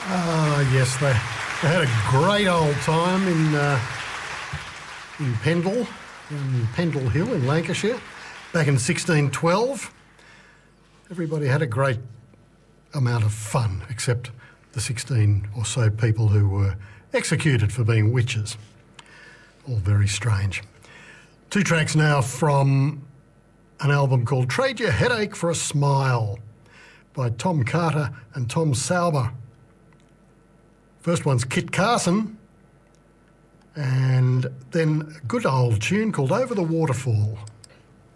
Yes, they had a great old time in Pendle, in Pendle Hill in Lancashire, back in 1612. Everybody had a great amount of fun, except the 16 or so people who were executed for being witches. All very strange. 2 tracks now from an album called Trade Your Headache for a Smile by Tom Carter and Tom Sauber. First one's Kit Carson, and then a good old tune called Over the Waterfall.